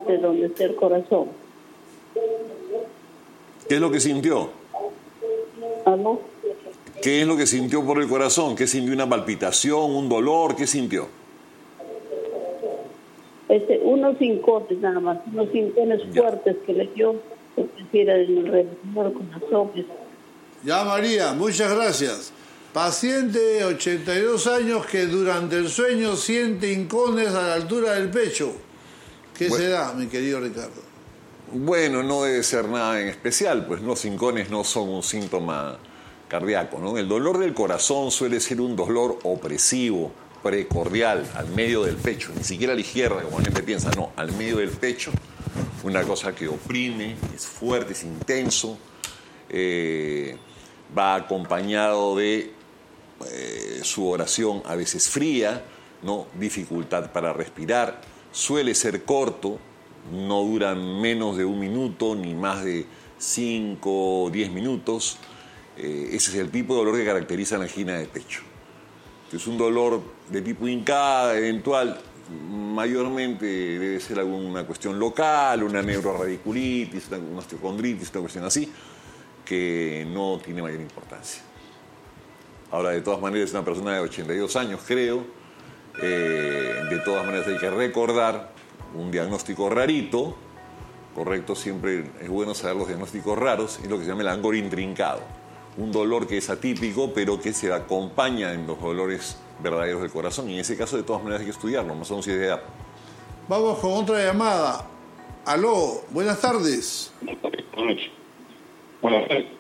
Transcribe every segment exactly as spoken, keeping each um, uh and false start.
corte donde está el corazón. ¿Qué es lo que sintió? ¿Aló? ¿Qué es lo que sintió por el corazón? ¿Qué sintió? ¿Una palpitación, un dolor? ¿Qué sintió? Este, unos cincones nada más, unos cincones fuertes que le dio, es decir, el alrededor del corazón. Ya, María, muchas gracias. Paciente de ochenta y dos años que durante el sueño siente hincones a la altura del pecho. ¿Qué bueno, será, mi querido Ricardo? Bueno, no debe ser nada en especial, pues los hincones no son un síntoma cardíaco, ¿no? El dolor del corazón suele ser un dolor opresivo, precordial, al medio del pecho, ni siquiera a la izquierda, como la gente piensa, no, al medio del pecho, una cosa que oprime, es fuerte, es intenso, eh, va acompañado de eh, sudoración a veces fría, ¿no? Dificultad para respirar, suele ser corto, no dura menos de un minuto ni más de cinco o diez minutos. Eh, ese es el tipo de dolor que caracteriza la angina de pecho. Es un dolor de tipo hincada, eventual, mayormente debe ser alguna cuestión local, una neuroradiculitis, una osteocondritis, una cuestión así, que no tiene mayor importancia. Ahora, de todas maneras, es una persona de ochenta y dos años, creo. Eh, de todas maneras, hay que recordar un diagnóstico rarito, correcto, siempre es bueno saber los diagnósticos raros, es lo que se llama el angor intrincado. Un dolor que es atípico, pero que se acompaña en los dolores verdaderos del corazón. Y en ese caso, de todas maneras, hay que estudiarlo, más aún si es de edad. Vamos con otra llamada. Aló, buenas tardes. Buenas noches. Buenas tardes.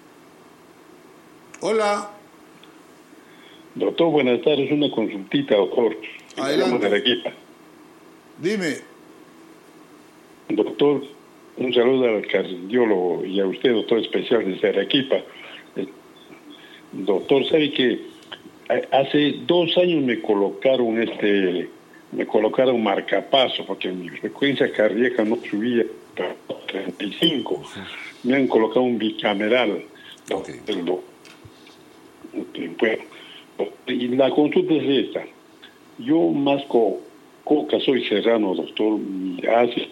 Hola. Doctor, buenas tardes. Una consultita, doctor. Adelante. De la equipa. Dime. Doctor, un saludo al cardiólogo y a usted, doctor especial desde Arequipa. Doctor, sabe que hace dos años me colocaron este, me colocaron marcapaso porque mi frecuencia cardíaca no subía a treinta y cinco. Me han colocado un bicameral. Okay. Bueno, y la consulta es esta. Yo masco coca, soy serrano, doctor, y hace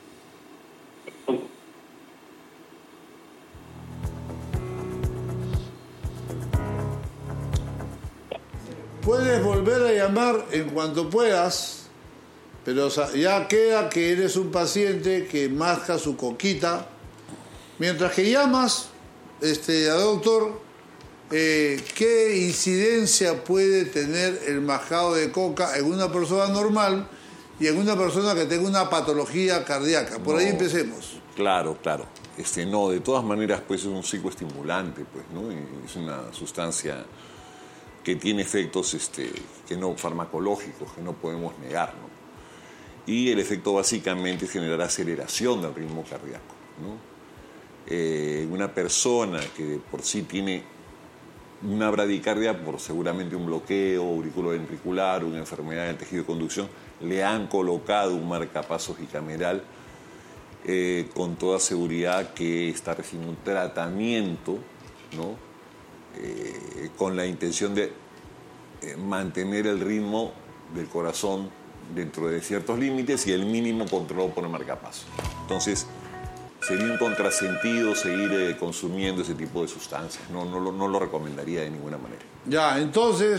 Puedes volver a llamar en cuanto puedas, pero ya queda que eres un paciente que masca su coquita. Mientras que llamas, este, a doctor, eh, ¿qué incidencia puede tener el mascado de coca en una persona normal y en una persona que tenga una patología cardíaca? Por no, ahí empecemos. Claro, claro. Este, no, de todas maneras, pues es un psicoestimulante, pues, ¿no? Es una sustancia que tiene efectos este, que no farmacológicos, que no podemos negar, ¿no? Y el efecto básicamente es generar aceleración del ritmo cardíaco, ¿no? Eh, una persona que por sí tiene una bradicardia por seguramente un bloqueo auriculoventricular, una enfermedad del tejido de conducción, le han colocado un marcapasos bicameral, eh, con toda seguridad que está recibiendo un tratamiento, ¿no? Eh, con la intención de eh, mantener el ritmo del corazón dentro de ciertos límites y el mínimo controlado por el marcapasos. Entonces, sería un contrasentido seguir eh, consumiendo ese tipo de sustancias. No, no, no lo recomendaría de ninguna manera. Ya, entonces,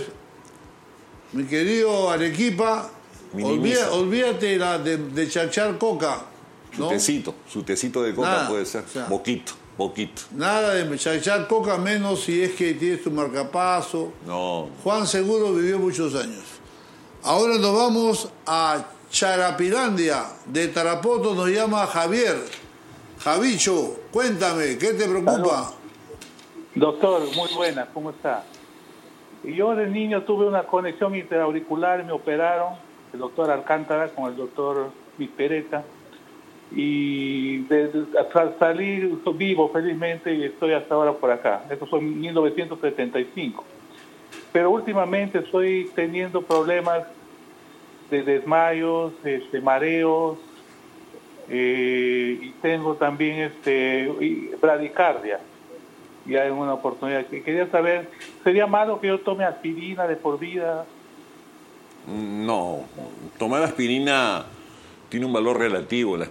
mi querido Arequipa, olvida, olvídate la de, de chachar coca, ¿no? Su tecito, su tecito de coca. Nada, puede ser, o sea, boquito. Poquito. Nada de chachar coca, menos si es que tienes tu marcapaso. No. Juan Seguro vivió muchos años. Ahora nos vamos a Charapilandia. De Tarapoto nos llama Javier. Javicho, cuéntame, ¿qué te preocupa? Salud. Doctor, muy buena, ¿cómo está? Yo de niño tuve una conexión interauricular, me operaron, el doctor Alcántara con el doctor Mispereta. Y de, de, de salir vivo felizmente y estoy hasta ahora por acá. Esto fue en mil novecientos setenta y cinco. Pero últimamente estoy teniendo problemas de desmayos, este, mareos, eh, y tengo también este bradicardia. Ya en una oportunidad que quería saber, ¿sería malo que yo tome aspirina de por vida? No, tomar aspirina tiene un valor relativo. La